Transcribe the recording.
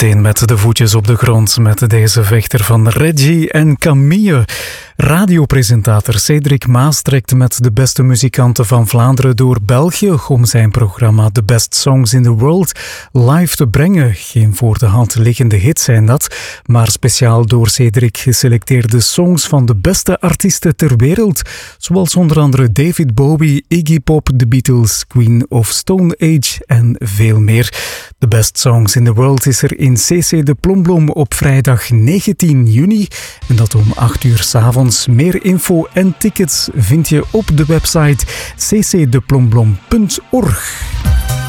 meteen met de voetjes op de grond met deze vechter van Reggie en Camille. Radiopresentator Cédric Maas trekt met de beste muzikanten van Vlaanderen door België om zijn programma The Best Songs in the World live te brengen. Geen voor de hand liggende hits zijn dat, maar speciaal door Cédric geselecteerde songs van de beste artiesten ter wereld, zoals onder andere David Bowie, Iggy Pop, The Beatles, Queen of Stone Age en veel meer. The Best Songs in the World is er in CC de Plomblom op vrijdag 19 juni en dat om 8 uur 's avonds. Meer info en tickets vind je op de website ccdeplomblom.org.